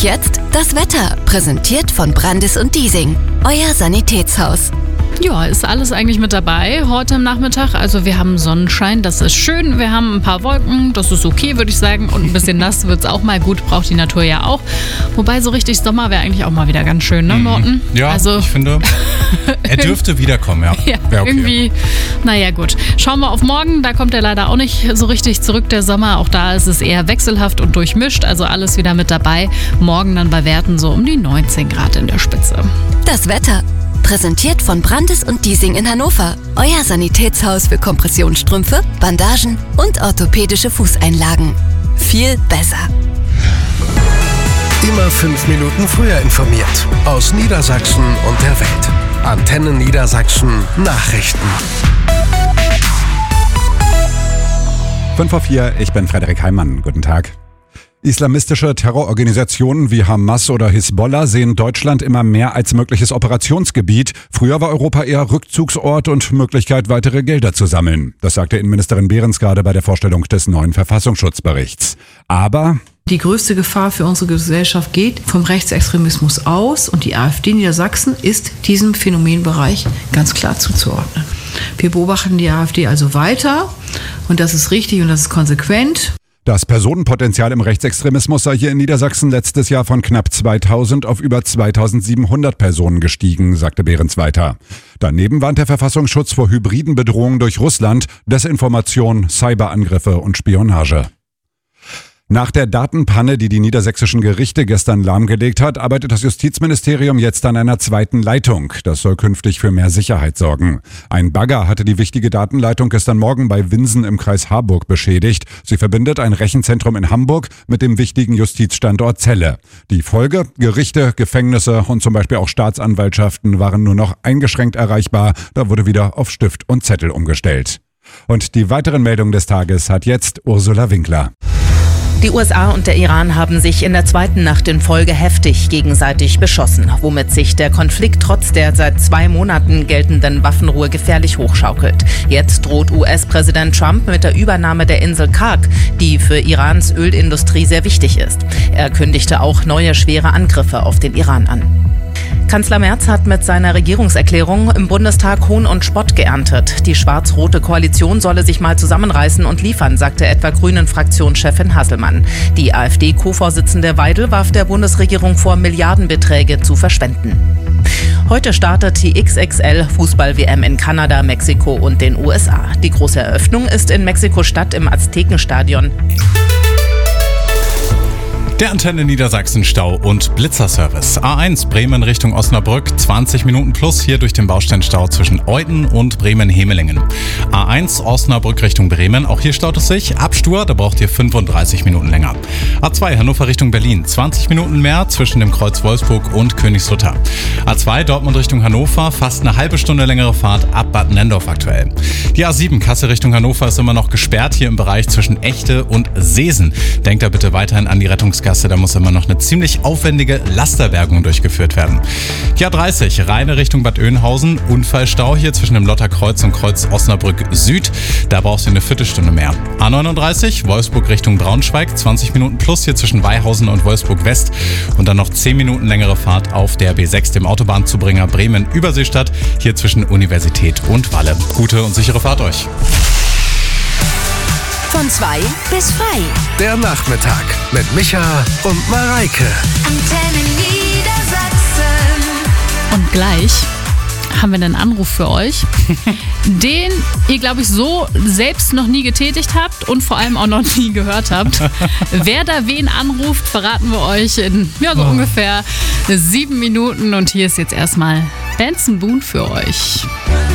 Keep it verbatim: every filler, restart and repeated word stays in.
Und jetzt das Wetter, präsentiert von Brandis und Diesing, euer Sanitätshaus. Ja, ist alles eigentlich mit dabei heute am Nachmittag. Also wir haben Sonnenschein, das ist schön. Wir haben ein paar Wolken, das ist okay, würde ich sagen. Und ein bisschen nass wird es auch mal. Gut, braucht die Natur ja auch. Wobei so richtig Sommer wäre eigentlich auch mal wieder ganz schön, ne, Morten? Ja, also, ich finde, er dürfte wiederkommen, ja. Ja, okay. Irgendwie, naja gut. Schauen wir auf morgen, da kommt er leider auch nicht so richtig zurück, der Sommer. Auch da ist es eher wechselhaft und durchmischt, also alles wieder mit dabei. Morgen dann bei Werten so um die neunzehn Grad in der Spitze. Das Wetter, präsentiert von Brandis und Diesing in Hannover. Euer Sanitätshaus für Kompressionsstrümpfe, Bandagen und orthopädische Fußeinlagen. Viel besser. Immer fünf Minuten früher informiert. Aus Niedersachsen und der Welt. Antenne Niedersachsen Nachrichten. fünf vor vier, ich bin Frederik Heimann. Guten Tag. Islamistische Terrororganisationen wie Hamas oder Hisbollah sehen Deutschland immer mehr als mögliches Operationsgebiet. Früher war Europa eher Rückzugsort und Möglichkeit, weitere Gelder zu sammeln. Das sagte Innenministerin Behrens gerade bei der Vorstellung des neuen Verfassungsschutzberichts. Aber die größte Gefahr für unsere Gesellschaft geht vom Rechtsextremismus aus und die AfD Niedersachsen ist diesem Phänomenbereich ganz klar zuzuordnen. Wir beobachten die AfD also weiter und das ist richtig und das ist konsequent. Das Personenpotenzial im Rechtsextremismus sei hier in Niedersachsen letztes Jahr von knapp zweitausend auf über zweitausendsiebenhundert Personen gestiegen, sagte Behrens weiter. Daneben warnt der Verfassungsschutz vor hybriden Bedrohungen durch Russland, Desinformation, Cyberangriffe und Spionage. Nach der Datenpanne, die die niedersächsischen Gerichte gestern lahmgelegt hat, arbeitet das Justizministerium jetzt an einer zweiten Leitung. Das soll künftig für mehr Sicherheit sorgen. Ein Bagger hatte die wichtige Datenleitung gestern Morgen bei Winsen im Kreis Harburg beschädigt. Sie verbindet ein Rechenzentrum in Hamburg mit dem wichtigen Justizstandort Celle. Die Folge: Gerichte, Gefängnisse und zum Beispiel auch Staatsanwaltschaften waren nur noch eingeschränkt erreichbar. Da wurde wieder auf Stift und Zettel umgestellt. Und die weiteren Meldungen des Tages hat jetzt Ursula Winkler. Die U S A und der Iran haben sich in der zweiten Nacht in Folge heftig gegenseitig beschossen, womit sich der Konflikt trotz der seit zwei Monaten geltenden Waffenruhe gefährlich hochschaukelt. Jetzt droht U S-Präsident Trump mit der Übernahme der Insel Karg, die für Irans Ölindustrie sehr wichtig ist. Er kündigte auch neue schwere Angriffe auf den Iran an. Kanzler Merz hat mit seiner Regierungserklärung im Bundestag Hohn und Spott geerntet. Die schwarz-rote Koalition solle sich mal zusammenreißen und liefern, sagte etwa Grünen-Fraktionschefin Hasselmann. Die AfD-Co-Vorsitzende Weidel warf der Bundesregierung vor, Milliardenbeträge zu verschwenden. Heute startet die X X L-Fußball-W M in Kanada, Mexiko und den U S A. Die große Eröffnung ist in Mexiko-Stadt im Aztekenstadion. Der Antenne Niedersachsen Stau- und Blitzerservice. A eins Bremen Richtung Osnabrück, zwanzig Minuten plus hier durch den Bausteinstau zwischen Euden und Bremen-Hemelingen. A eins Osnabrück Richtung Bremen, auch hier staut es sich. Ab Stur, da braucht ihr fünfunddreißig Minuten länger. A zwei Hannover Richtung Berlin, zwanzig Minuten mehr zwischen dem Kreuz Wolfsburg und Königslutter. A zwei Dortmund Richtung Hannover, fast eine halbe Stunde längere Fahrt ab Bad Nendorf aktuell. Die A sieben Kassel Richtung Hannover ist immer noch gesperrt hier im Bereich zwischen Echte und Seesen. Denkt da bitte weiterhin an die Rettungsgasse. Da muss immer noch eine ziemlich aufwendige Lasterbergung durchgeführt werden. Die A dreißig, Rheine Richtung Bad Oeynhausen, Unfallstau hier zwischen dem Lotterkreuz und Kreuz Osnabrück Süd. Da brauchst du eine Viertelstunde mehr. A neununddreißig, Wolfsburg Richtung Braunschweig, zwanzig Minuten plus hier zwischen Weihausen und Wolfsburg West. Und dann noch zehn Minuten längere Fahrt auf der B sechs, dem Autobahnzubringer Bremen-Überseestadt, hier zwischen Universität und Walle. Gute und sichere Fahrt euch. Von zwei bis frei. Der Nachmittag mit Micha und Mareike. Antenne Niedersachsen. Und gleich haben wir einen Anruf für euch, den ihr, glaube ich, so selbst noch nie getätigt habt und vor allem auch noch nie gehört habt. Wer da wen anruft, verraten wir euch in ja, so oh. ungefähr sieben Minuten. Und hier ist jetzt erstmal Benson Boone für euch.